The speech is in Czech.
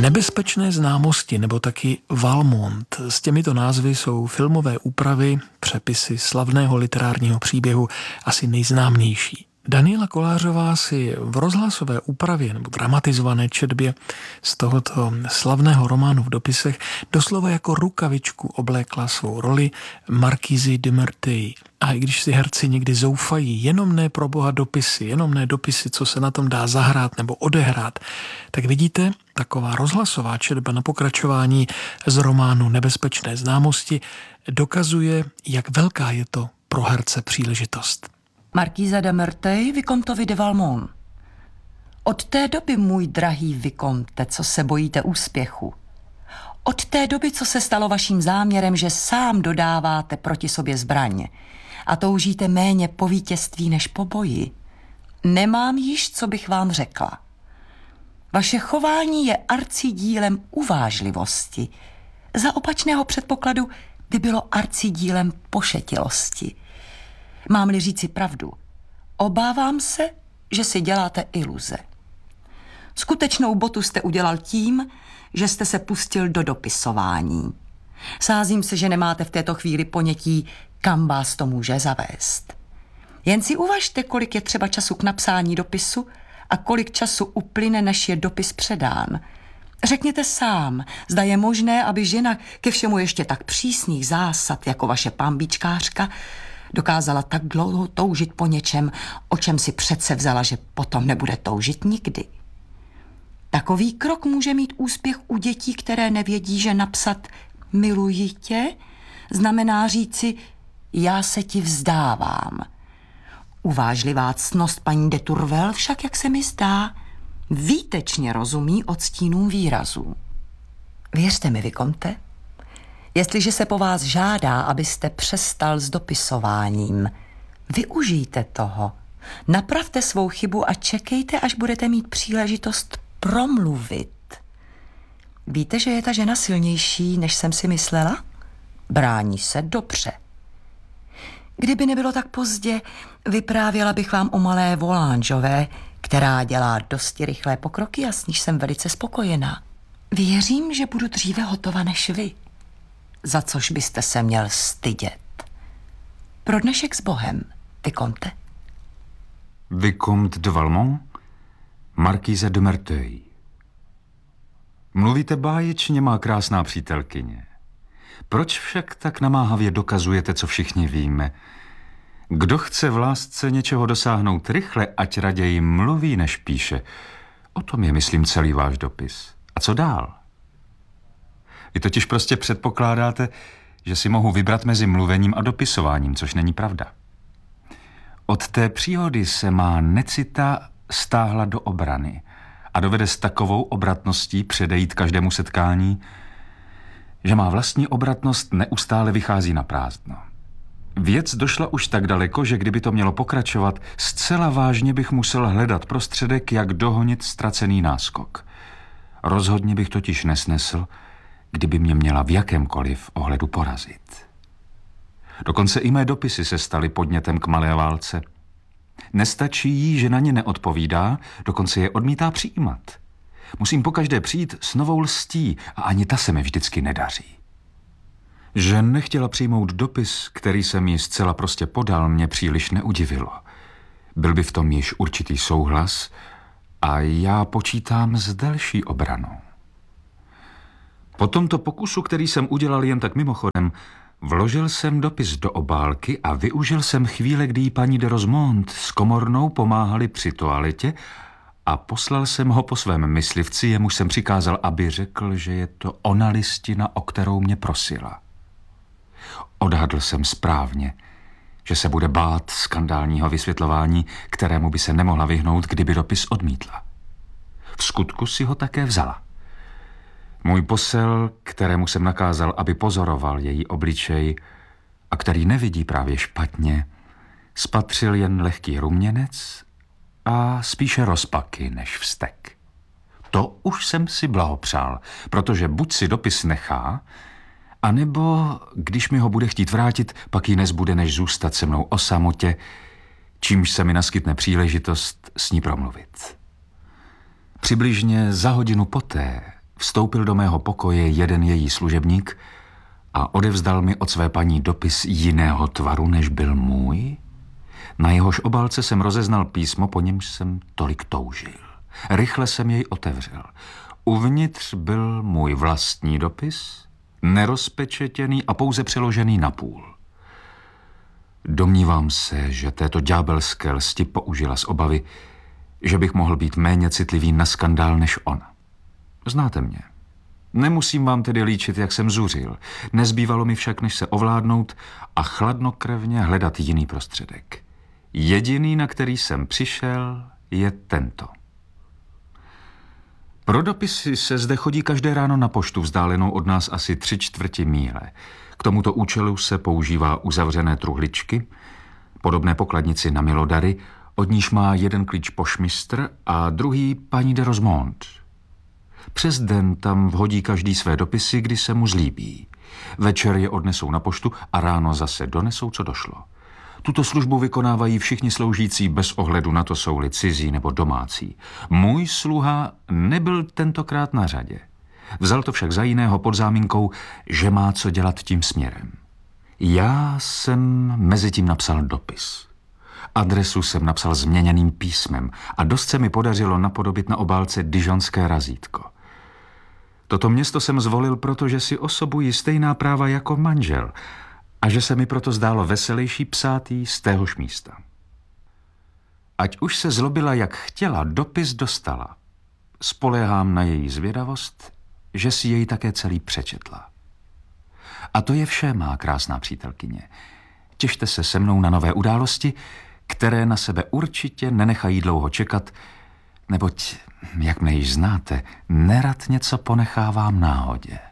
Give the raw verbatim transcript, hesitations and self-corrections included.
Nebezpečné známosti nebo taky Valmont. S těmito názvy jsou filmové úpravy, přepisy slavného literárního příběhu asi nejznámější. Daniela Kolářová si v rozhlasové úpravě nebo dramatizované četbě z tohoto slavného románu v dopisech doslova jako rukavičku oblékla svou roli Markýzy de Merteuil. A i když si herci někdy zoufají, jenom ne pro boha dopisy, jenom ne dopisy, co se na tom dá zahrát nebo odehrát, tak vidíte, taková rozhlasová četba na pokračování z románu Nebezpečné známosti dokazuje, jak velká je to pro herce příležitost. Markýza de Merteuil, Vicomtovi de Valmont. Od té doby, můj drahý Vicomte, co se bojíte úspěchu, od té doby, co se stalo vaším záměrem, že sám dodáváte proti sobě zbraň a toužíte méně po vítězství než po boji, nemám již, co bych vám řekla. Vaše chování je arcidílem uvážlivosti. Za opačného předpokladu by bylo arcidílem pošetilosti. Mám-li říci pravdu, obávám se, že si děláte iluze. Skutečnou botu jste udělal tím, že jste se pustil do dopisování. Sázím se, že nemáte v této chvíli ponětí, kam vás to může zavést. Jen si uvažte, kolik je třeba času k napsání dopisu a kolik času uplyne, než je dopis předán. Řekněte sám, zda je možné, aby žena ke všemu ještě tak přísných zásad, jako vaše pambičkářka, dokázala tak dlouho toužit po něčem, o čem si přece vzala, že potom nebude toužit nikdy. Takový krok může mít úspěch u dětí, které nevědí, že napsat miluji tě znamená říci já se ti vzdávám. Uvážlivá ctnost paní de Tourvel však, jak se mi zdá, výtečně rozumí odstínům výrazů. Věřte mi, Vicomte, jestliže se po vás žádá, abyste přestal s dopisováním, využijte toho, napravte svou chybu a čekejte, až budete mít příležitost promluvit. Víte, že je ta žena silnější, než jsem si myslela? Brání se dobře. Kdyby nebylo tak pozdě, vyprávěla bych vám o malé Volangeové, která dělá dosti rychlé pokroky a s níž jsem velice spokojená. Věřím, že budu dříve hotova než vy, za což byste se měl stydět. Pro dnešek s Bohem, Vicomte. Vicomte de Valmont, Markýze de Merteuil. Mluvíte báječně, má krásná přítelkyně. Proč však tak namáhavě dokazujete, co všichni víme? Kdo chce v lásce něčeho dosáhnout rychle, ať raději mluví, než píše. O tom je, myslím, celý váš dopis. A co dál? Vy totiž prostě předpokládáte, že si mohu vybrat mezi mluvením a dopisováním, což není pravda. Od té příhody se má necita stáhla do obrany a dovede s takovou obratností předejít každému setkání, že má vlastní obratnost neustále vychází na prázdno. Věc došla už tak daleko, že kdyby to mělo pokračovat, zcela vážně bych musel hledat prostředek, jak dohonit ztracený náskok. Rozhodně bych totiž nesnesl, kdyby mě měla v jakémkoliv ohledu porazit. Dokonce i mé dopisy se staly podnětem k malé válce. Nestačí jí, že na ně neodpovídá, dokonce je odmítá přijímat. Musím pokaždé přijít s novou lstí a ani ta se mi vždycky nedaří. Že nechtěla přijmout dopis, který jsem jí zcela prostě podal, mě příliš neudivilo. Byl by v tom již určitý souhlas a já počítám s delší obranou. Po tomto pokusu, který jsem udělal jen tak mimochodem, vložil jsem dopis do obálky a využil jsem chvíle, kdy jí paní de Rosemont s komornou pomáhali při toaletě a poslal jsem ho po svém myslivci, jemuž jsem přikázal, aby řekl, že je to ona listina, o kterou mě prosila. Odhadl jsem správně, že se bude bát skandálního vysvětlování, kterému by se nemohla vyhnout, kdyby dopis odmítla. V skutku si ho také vzala. Můj posel, kterému jsem nakázal, aby pozoroval její obličej a který nevidí právě špatně, spatřil jen lehký ruměnec a spíše rozpaky než vztek. To už jsem si blahopřál, protože buď si dopis nechá, anebo, když mi ho bude chtít vrátit, pak jí nezbude, než zůstat se mnou o samotě, čímž se mi naskytne příležitost s ní promluvit. Přibližně za hodinu poté vstoupil do mého pokoje jeden její služebník a odevzdal mi od své paní dopis jiného tvaru, než byl můj. Na jehož obálce jsem rozeznal písmo, po němž jsem tolik toužil. Rychle jsem jej otevřel. Uvnitř byl můj vlastní dopis, nerozpečetěný a pouze přeložený na půl. Domnívám se, že této ďábelské lsti použila z obavy, že bych mohl být méně citlivý na skandál než ona. Znáte mě. Nemusím vám tedy líčit, jak jsem zuřil. Nezbývalo mi však, než se ovládnout a chladnokrevně hledat jiný prostředek. Jediný, na který jsem přišel, je tento. Pro dopisy se zde chodí každé ráno na poštu vzdálenou od nás asi tři čtvrti míle. K tomuto účelu se používá uzavřené truhličky, podobné pokladnici na milodary, od níž má jeden klíč pošmistr a druhý paní de Rosemont. Přes den tam vhodí každý své dopisy, kdy se mu zlíbí. Večer je odnesou na poštu a ráno zase donesou, co došlo. Tuto službu vykonávají všichni sloužící bez ohledu na to, jsou-li cizí nebo domácí. Můj sluha nebyl tentokrát na řadě. Vzal to však za jiného pod záminkou, že má co dělat tím směrem. Já jsem mezi tím napsal dopis. Adresu jsem napsal změněným písmem a dost se mi podařilo napodobit na obálce dižonské razítko. Toto město jsem zvolil, protože si osobuji stejná práva jako manžel a že se mi proto zdálo veselější psát jí z téhož místa. Ať už se zlobila, jak chtěla, dopis dostala. Spoléhám na její zvědavost, že si jej také celý přečetla. A to je vše, má krásná přítelkyně. Těšte se se mnou na nové události, které na sebe určitě nenechají dlouho čekat, neboť, jak mne již znáte, nerad něco ponechávám náhodě.